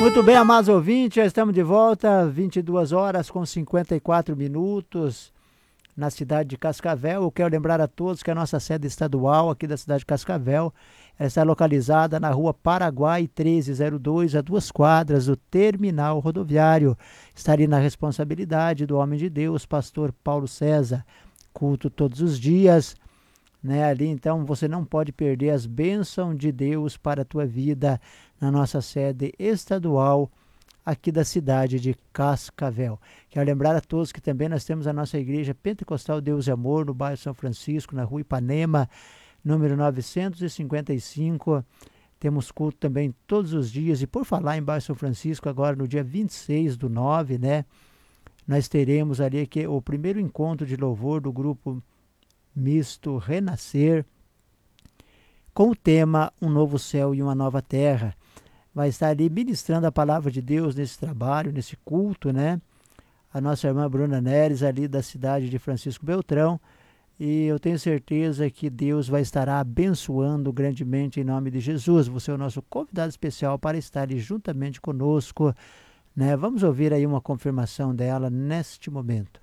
Muito bem, amados ouvintes, já estamos de volta, 22 horas com 54 minutos, na cidade de Cascavel. Eu quero lembrar a todos que a nossa sede estadual aqui da cidade de Cascavel, ela está localizada na rua Paraguai 1302, a 2 quadras do terminal rodoviário. Está ali na responsabilidade do homem de Deus, pastor Paulo César. Culto todos os dias, né? Ali então você não pode perder as bênçãos de Deus para a tua vida na nossa sede estadual aqui da cidade de Cascavel. Quero lembrar a todos que também nós temos a nossa igreja Pentecostal Deus e Amor no bairro São Francisco, na rua Ipanema, número 955. Temos culto também todos os dias. E por falar em bairro São Francisco, agora no dia 26/9, né? Nós teremos ali o primeiro encontro de louvor do grupo misto Renascer, com o tema Um Novo Céu e uma Nova Terra. Vai estar ali ministrando a palavra de Deus nesse trabalho, nesse culto, né? A nossa irmã Bruna Neres, ali da cidade de Francisco Beltrão. E eu tenho certeza que Deus vai estar abençoando grandemente em nome de Jesus. Você é o nosso convidado especial para estar ali juntamente conosco, né? Vamos ouvir aí uma confirmação dela neste momento.